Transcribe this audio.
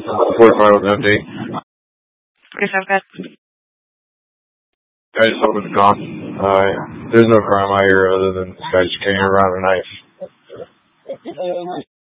45 was empty. 45 got. I just hope it's gone. There's no crime out here other than this guy just carrying around a knife.